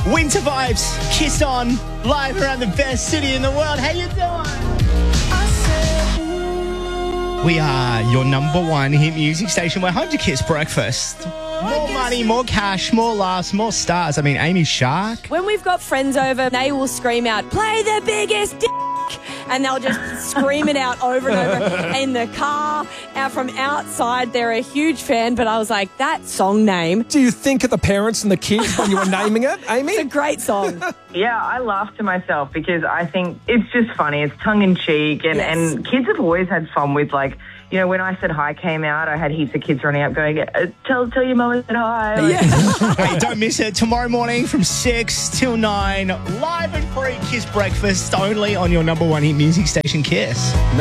Winter vibes, Kiss On, live around the best city in the world. How you doing? We are your number one hit music station. We're home to Kiss Breakfast. More money, more cash, more laughs, more stars. I mean, Amy Shark. When we've got friends over, they will scream out, "Play the biggest dick!" And they'll just scream it out over and over in the car. From outside, they're a huge fan, but I was like, that song name. Do you think of the parents and the kids when you were naming it, Amy? It's a great song. Yeah, I laugh to myself because I think it's just funny. It's tongue-in-cheek, and kids have always had fun with, like, you know, when I Said Hi came out, I had heaps of kids running up going, tell your mum I said hi. Yeah. Hey, don't miss it. Tomorrow morning from 6 till 9, live and free Kiss Breakfast, only on your number one hit music station, Kiss.